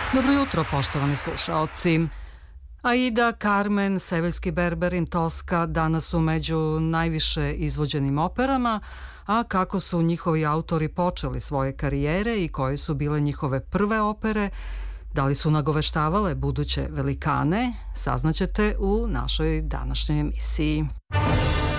Dobro jutro, poštovani slušaoci. Aida, Carmen, Seviljski berberin, Toska danas su među najviše izvođenim operama, a kako su njihovi autori počeli svoje karijere i koje su bile njihove prve opere, da li su nagoveštavale buduće velikane, saznaćete u našoj današnjoj emisiji.